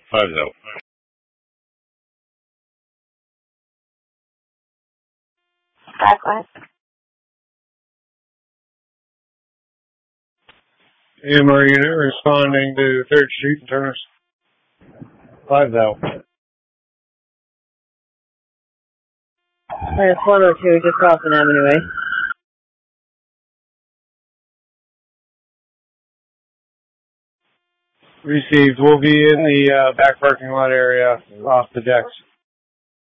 5 0. Backlash. AMR unit responding to 3rd Street and Turner's. 5 0. Minus 102, just crossing Avenue A. Received. We'll be in the back parking lot area off the decks.